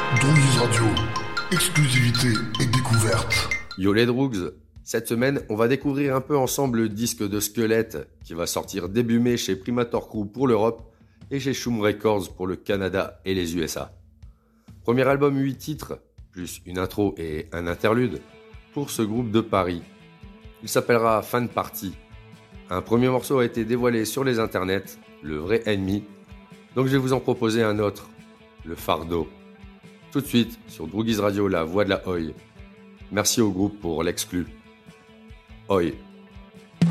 Droguise Radio, exclusivité et découverte. Yo les Droogs, cette semaine, on va découvrir un peu ensemble le disque de Squelette qui va sortir début mai chez Primator Crew pour l'Europe et chez Shum Records pour le Canada et les USA. Premier album 8 titres, plus une intro et un interlude pour ce groupe de Paris. Il s'appellera Fan Party. Un premier morceau a été dévoilé sur les internets, Le Vrai Ennemi, donc je vais vous en proposer un autre, Le Fardeau. Tout de suite sur Droguise Radio, la voix de la Oi. Merci au groupe pour l'exclu. Oi.